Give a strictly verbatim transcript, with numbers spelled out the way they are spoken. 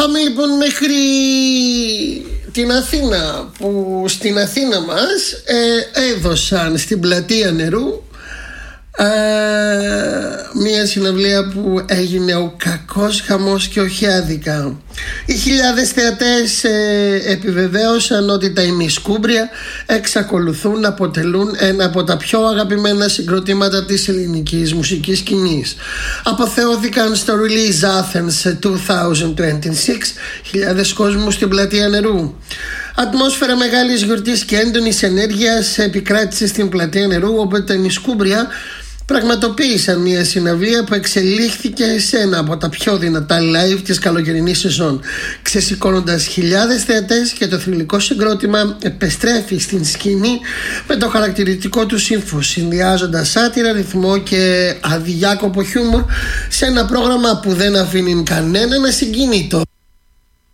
Πάμε λοιπόν μέχρι την Αθήνα, που στην Αθήνα μας ε, έδωσαν στην Πλατεία Νερού ε, μια συναυλία που έγινε ο κακός χαμός και όχι άδικα. Οι χιλιάδες θεατές ε, επιβεβαίωσαν ότι τα ημισκούμπρια εξακολουθούν να αποτελούν ένα από τα πιο αγαπημένα συγκροτήματα της ελληνικής μουσικής σκηνής. Αποθεώθηκαν στο Release Athens δύο χιλιάδες είκοσι έξι χιλιάδες κόσμου στην Πλατεία Νερού. Ατμόσφαιρα μεγάλης γιορτής και έντονης ενέργειας επικράτησε στην Πλατεία Νερού, όπου τα ημισκούμπρια πραγματοποίησαν μια συναυλία που εξελίχθηκε σε ένα από τα πιο δυνατά live της καλοκαιρινής σεζόν, ξεσηκώνοντας χιλιάδες θεατές, και το θρυλικό συγκρότημα επιστρέφει στην σκηνή με το χαρακτηριστικό του ύφος, συνδυάζοντας σάτυρα, ρυθμό και αδιάκοπο χιούμορ σε ένα πρόγραμμα που δεν αφήνει κανέναν ασυγκίνητο.